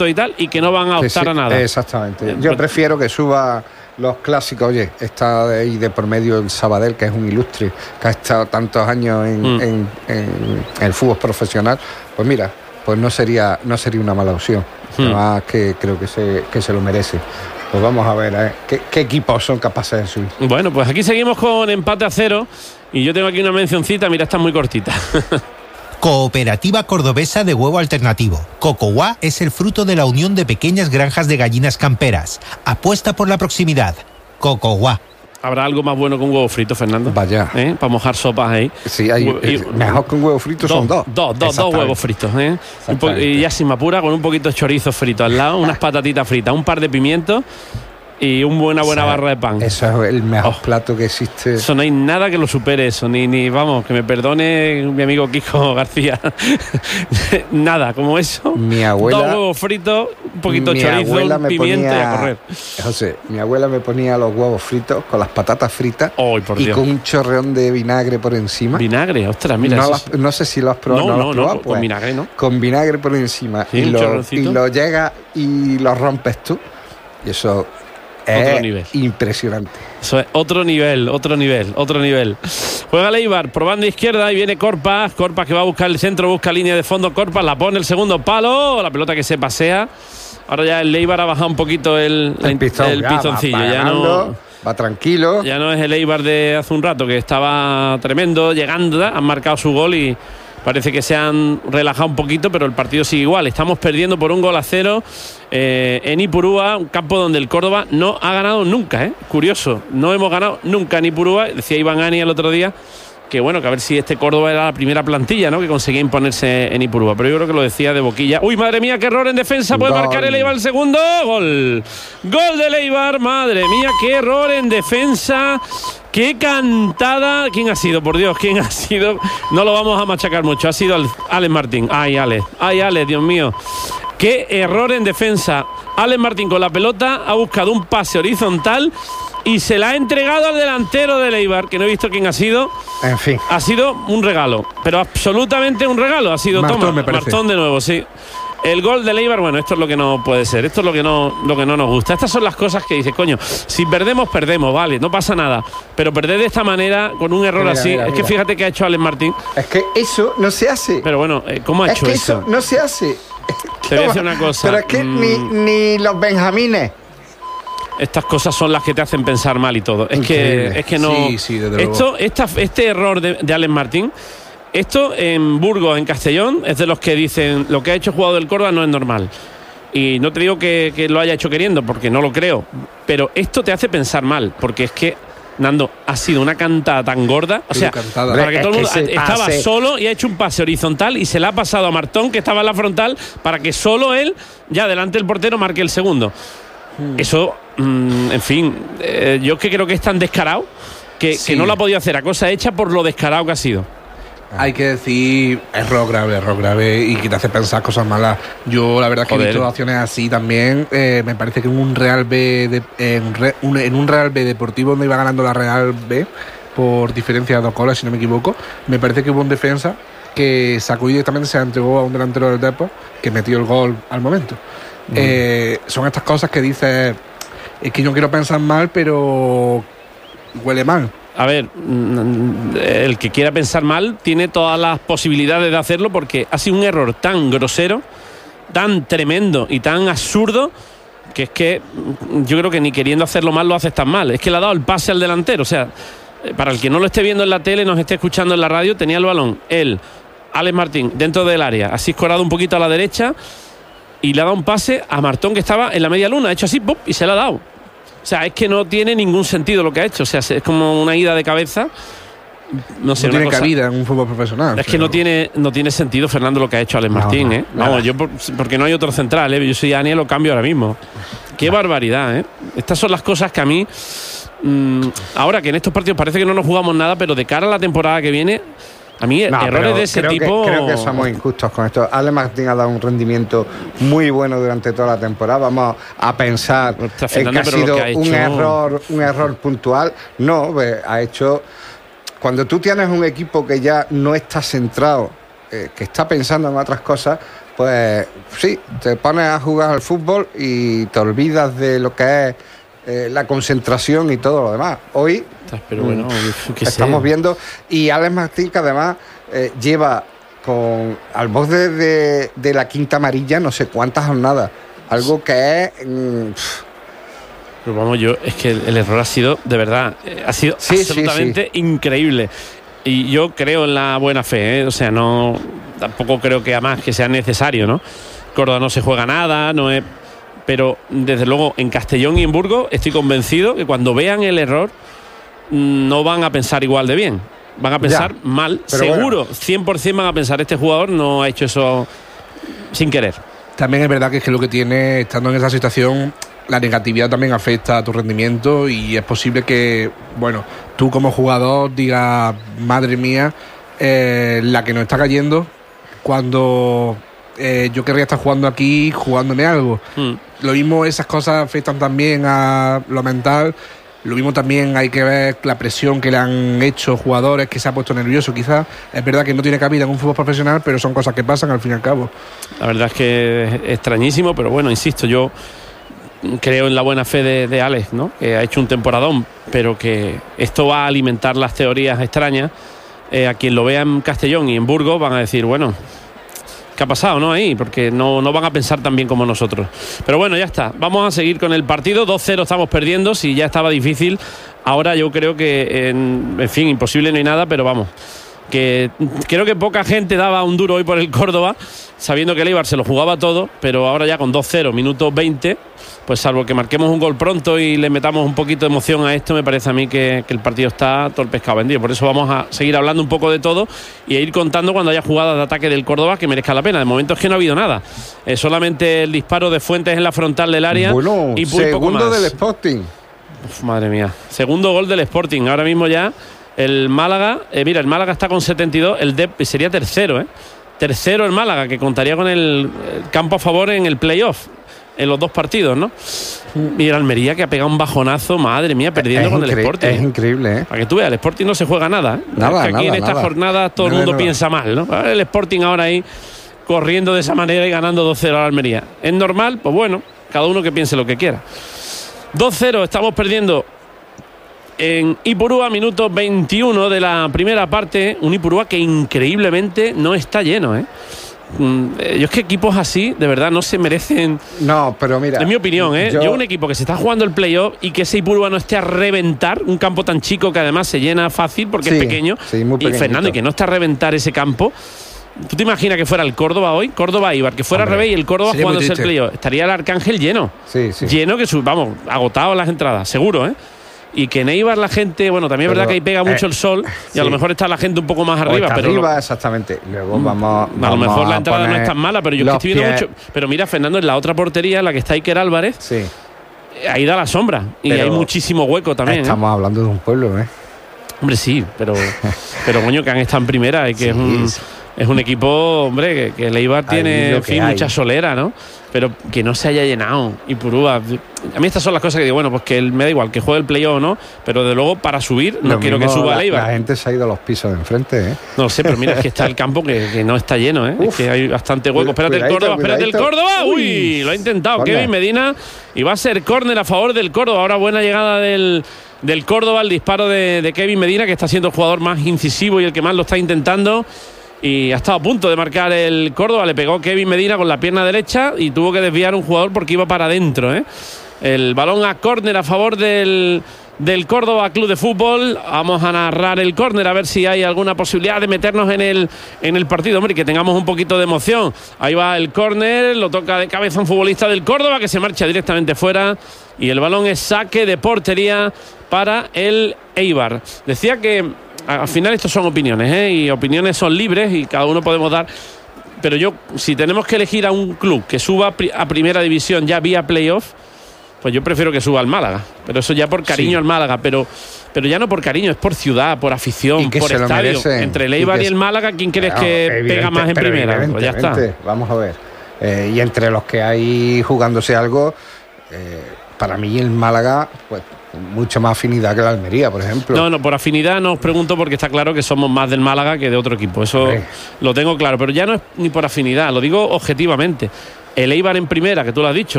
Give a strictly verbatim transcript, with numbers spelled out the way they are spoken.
y tal, y que no van a optar sí, sí, a nada. Exactamente. Yo prefiero que suba los clásicos. Oye, está ahí de por medio el Sabadell, que es un ilustre, que ha estado tantos años en, mm. en, en, en el fútbol profesional. Pues mira, pues no sería no sería una mala opción. Mm. Además que creo que se, que se lo merece. Pues vamos a ver ¿eh? ¿Qué, qué equipos son capaces de subir. Bueno, pues aquí seguimos con empate a cero. Y yo tengo aquí una mencioncita, mira, está muy cortita. Cooperativa Cordobesa de Huevo Alternativo. Cocoguá es el fruto de la unión de pequeñas granjas de gallinas camperas. Apuesta por la proximidad. Cocoguá. ¿Habrá algo más bueno con huevo frito, Fernando? Vaya. ¿Eh? Para mojar sopas ahí. Sí, hay, y, mejor con huevo frito son dos. Dos, dos, dos huevos fritos. ¿eh? Po- y ya sin me apura, con un poquito de chorizo frito al lado, unas patatitas fritas, un par de pimientos y una buena, buena o sea, barra de pan. Eso es el mejor oh, plato que existe. Eso no hay nada que lo supere eso, ni, ni vamos, que me perdone mi amigo Kiko García. Nada, como eso. Mi abuela. Dos huevos fritos, un poquito de chorizo, un pimiento ponía, y a correr. José, mi abuela me ponía los huevos fritos con las patatas fritas oh, por y Dios. con un chorreón de vinagre por encima. Vinagre, ostras, mira. No, eso las, no sé si lo has probado. No, no, no, has no, probado, no pues, con vinagre, ¿no? Con vinagre por encima. Sí, y, lo, y lo llegas y lo rompes tú. Y eso... Otro es nivel. Impresionante. Eso es otro nivel, otro nivel, otro nivel. Juega Leibar, probando izquierda y viene Corpas. Corpas que va a buscar el centro, busca línea de fondo. Corpas la pone el segundo palo. La pelota que se pasea. Ahora ya el Leibar ha bajado un poquito el, el, pistón, el ya, pistoncillo. Va, va ya ganando, no, va tranquilo. Ya no es el Eibar de hace un rato, que estaba tremendo, llegando. Han marcado su gol y parece que se han relajado un poquito, pero el partido sigue igual. Estamos perdiendo por un gol a cero eh, en Ipurúa, un campo donde el Córdoba no ha ganado nunca, ¿eh? Curioso, no hemos ganado nunca en Ipurúa. Decía Iván Ani el otro día que bueno, que a ver si este Córdoba era la primera plantilla, ¿no?, que conseguía imponerse en Ipurúa, pero yo creo que lo decía de boquilla. Uy, madre mía, qué error en defensa, puede gol. Marcar el Eibar el segundo, gol, gol del Eibar, madre mía, qué error en defensa. ¡Qué cantada! ¿Quién ha sido? Por Dios, ¿quién ha sido? No lo vamos a machacar mucho. Ha sido Alex Martín. ¡Ay, Alex! ¡Ay, Alex, Dios mío! ¡Qué error en defensa! Alex Martín con la pelota ha buscado un pase horizontal y se la ha entregado al delantero del Eibar, que no he visto quién ha sido. En fin. Ha sido un regalo, pero absolutamente un regalo. Ha sido Martón, toma, me parece. Martón de nuevo, sí. El gol de Eibar, bueno, esto es lo que no puede ser, esto es lo que no, lo que no nos gusta. Estas son las cosas que dices, coño, si perdemos, perdemos, vale, no pasa nada. Pero perder de esta manera, con un error mira, así, mira, es mira. que fíjate que ha hecho Alex Martín. Es que eso no se hace. Pero bueno, ¿cómo ha es hecho que eso? eso no se hace. Te voy a decir una cosa. Pero es que mm, ni, ni los benjamines. Estas cosas son las que te hacen pensar mal y todo. Es Increíble. que, es que no. Sí, sí, desde esto, esta, este error de, de Alex Martín. Esto en Burgos, en Castellón, es de los que dicen lo que ha hecho el jugador del Córdoba no es normal. Y no te digo que, que lo haya hecho queriendo, porque no lo creo. Pero esto te hace pensar mal, porque es que, Nando, ha sido una cantada tan gorda. O sea, cantada. para que Es todo el que mundo estaba pase. solo y ha hecho un pase horizontal y se le ha pasado a Martón, que estaba en la frontal, para que solo él, ya delante del portero, marque el segundo. Hmm. Eso, mmm, en fin, eh, yo que creo que es tan descarado que, Sí. que no lo ha podido hacer a cosa hecha por lo descarado que ha sido. Hay que decir error grave, error grave y que te hace pensar cosas malas. Yo la verdad que Joder. he visto acciones así también. Eh, me parece que en un Real B de, en, re, un, en un Real B Deportivo donde iba ganando la Real B por diferencia de dos goles, si no me equivoco, me parece que hubo un defensa que sacó y directamente se la entregó a un delantero del Depor que metió el gol al momento. Mm. Eh, son estas cosas que dices, es que yo quiero pensar mal, pero huele mal. A ver, el que quiera pensar mal tiene todas las posibilidades de hacerlo, porque ha sido un error tan grosero, tan tremendo y tan absurdo, que es que yo creo que ni queriendo hacerlo mal lo haces tan mal. Es que le ha dado el pase al delantero. O sea, para el que no lo esté viendo en la tele, nos esté escuchando en la radio, tenía el balón él, Alex Martín, dentro del área, así escorado un poquito a la derecha, y le ha dado un pase a Martón, que estaba en la media luna, ha hecho así, ¡pum!, y se le ha dado. O sea, es que no tiene ningún sentido lo que ha hecho. O sea, es como una ida de cabeza. No sé, no una tiene cosa, cabida en un fútbol profesional. es que no tiene, no tiene sentido, Fernando, lo que ha hecho Alex Martín, no, ¿eh? nada. Vamos, yo por, porque no hay otro central, ¿eh? Yo soy Ania, lo cambio ahora mismo. Qué barbaridad, ¿eh? Estas son las cosas que a mí, mmm, ahora que en estos partidos parece que no nos jugamos nada, pero de cara a la temporada que viene, a mí No, errores pero de ese creo tipo. Que, creo que somos injustos con esto. Ale Martín ha dado un rendimiento muy bueno durante toda la temporada. Vamos a pensar Ostras, en que Fernando, ha pero lo sido que ha un hecho- error, un error puntual. No, pues, ha hecho. Cuando tú tienes un equipo que ya no está centrado, eh, que está pensando en otras cosas, pues sí, te pones a jugar al fútbol y te olvidas de lo que es eh, la concentración y todo lo demás. Hoy pero bueno, mm, estamos sé. viendo, y Alex Martín, que además eh, lleva con al borde de, de la quinta amarilla no sé cuántas jornadas, algo que es mmm, pero vamos, yo es que el, el error ha sido de verdad, eh, ha sido sí, absolutamente sí, sí. increíble, y yo creo en la buena fe, ¿eh? O sea, no tampoco creo que además que sea necesario, ¿no? Córdoba no se juega nada, no es, pero desde luego en Castellón y en Burgos estoy convencido que cuando vean el error no van a pensar igual de bien. Van a pensar ya, mal, seguro, bueno. cien por ciento van a pensar, este jugador no ha hecho eso sin querer. También es verdad que es que lo que tiene, estando en esa situación, la negatividad también afecta a tu rendimiento, y es posible que, bueno, tú como jugador digas, madre mía, eh, la que nos está cayendo, cuando eh, yo querría estar jugando aquí, jugándome algo. Mm. Lo mismo, esas cosas afectan también a lo mental. Lo mismo también hay que ver la presión que le han hecho jugadores, que se ha puesto nervioso quizás. Es verdad que no tiene cabida en un fútbol profesional, pero son cosas que pasan al fin y al cabo. La verdad es que es extrañísimo, pero bueno, insisto, yo creo en la buena fe de, de Alex, ¿no? Que ha hecho un temporadón, pero que esto va a alimentar las teorías extrañas. Eh, a quien lo vea en Castellón y en Burgos van a decir, bueno, ¿qué ha pasado, no? Ahí, porque no, no van a pensar tan bien como nosotros. Pero bueno, ya está. Vamos a seguir con el partido. dos cero estamos perdiendo. Si ya estaba difícil, ahora yo creo que, en, en fin, imposible no hay nada, pero vamos, que creo que poca gente daba un duro hoy por el Córdoba, sabiendo que el Eibar se lo jugaba todo, pero ahora ya con dos cero, minuto veinte, pues salvo que marquemos un gol pronto y le metamos un poquito de emoción a esto, me parece a mí que, que el partido está todo el pescado vendido. Por eso vamos a seguir hablando un poco de todo y a ir contando cuando haya jugadas de ataque del Córdoba que merezca la pena. De momento es que no ha habido nada, eh, solamente el disparo de Fuentes en la frontal del área. Bueno, y muy segundo poco más. Del Sporting. Uf, madre mía, segundo gol del Sporting. Ahora mismo ya el Málaga, eh, mira, el Málaga está con setenta y dos, el Dep sería tercero, ¿eh? Tercero el Málaga, que contaría con el, el campo a favor en el playoff, en los dos partidos, ¿no? Mira, Almería, que ha pegado un bajonazo, madre mía, perdiendo es con el Sporting. Es increíble, ¿eh? Para que tú veas, el Sporting no se juega nada, ¿eh? Nada, aquí nada, en esta nada. jornada todo el mundo nada. piensa mal, ¿no? El Sporting ahora ahí corriendo de esa manera y ganando dos cero a la Almería. ¿Es normal? Pues bueno, cada uno que piense lo que quiera. dos cero, estamos perdiendo en Ipurúa, minuto veintiuno de la primera parte. Un Ipurúa que increíblemente no está lleno, ¿eh? Yo es que equipos así, de verdad, no se merecen. No, pero mira, en mi opinión, ¿eh? Yo, yo un equipo que se está jugando el playoff y que ese Ipurúa no esté a reventar, un campo tan chico que además se llena fácil porque sí, es pequeño. Sí, muy y Fernando, y que no está a reventar ese campo. ¿Tú te imaginas que fuera el Córdoba hoy? Córdoba Eibar, que fuera al revés y el Córdoba jugándose el playoff. Estaría el Arcángel lleno. Sí, sí. Lleno que, su, vamos, agotado las entradas, seguro, ¿eh? Y que en Eibar la gente, bueno, también es verdad que ahí pega mucho eh, el sol y sí. a lo mejor está la gente un poco más arriba. Está pero arriba, lo, exactamente. Luego vamos, a vamos lo mejor la entrada no es tan mala, pero yo es que estoy viendo pies. mucho. Pero mira, Fernando, en la otra portería, la que está Iker Álvarez, sí. ahí da la sombra y pero hay muchísimo hueco también. Estamos ¿eh? hablando de un pueblo, ¿eh? Hombre, sí, pero, pero coño, que han estado en primera y que sí, es un. Sí. Es un equipo, hombre, que, que el Eibar tiene, en fin, mucha solera, ¿no? Pero que no se haya llenado. Y Ipurúa, a mí estas son las cosas que digo, bueno, pues que él, me da igual que juegue el playoff o no, pero de luego para subir no Lo quiero que suba el Eibar. La gente se ha ido a los pisos de enfrente, ¿eh? No lo sé, pero mira, es que está el campo que, que no está lleno, ¿eh? Uf, es que hay bastante hueco. Espérate el Córdoba, espérate el Córdoba. Uy, Uy lo ha intentado corner. Kevin Medina y va a ser córner a favor del Córdoba. Ahora buena llegada del, del Córdoba, el disparo de, de Kevin Medina, que está siendo el jugador más incisivo y el que más lo está intentando. Y ha estado a punto de marcar el Córdoba. Le pegó Kevin Medina con la pierna derecha y tuvo que desviar un jugador porque iba para adentro, ¿eh? El balón a córner a favor del, del Córdoba Club de Fútbol. Vamos a narrar el córner a ver si hay alguna posibilidad de meternos en el, en el partido, hombre, y que tengamos un poquito de emoción. Ahí va el córner, lo toca de cabeza un futbolista del Córdoba que se marcha directamente fuera y el balón es saque de portería para el Eibar. Decía que al final estos son opiniones, ¿eh? Y opiniones son libres y cada uno podemos dar. Pero yo, si tenemos que elegir a un club que suba a primera división ya vía playoff, pues yo prefiero que suba al Málaga. Pero eso ya por cariño sí. al Málaga. Pero, pero ya no por cariño, es por ciudad, por afición, por estadio. Entre el Eibar y, que, y el Málaga, ¿quién crees claro, que pega más en primera? Pues ya está. Vamos a ver. Eh, y entre los que hay jugándose algo, eh, para mí el Málaga, pues mucha más afinidad que la Almería, por ejemplo. No, no, por afinidad no os pregunto porque está claro que somos más del Málaga que de otro equipo. Eso Sí. lo tengo claro, pero ya no es ni por afinidad, lo digo objetivamente. El Eibar en primera, que tú lo has dicho,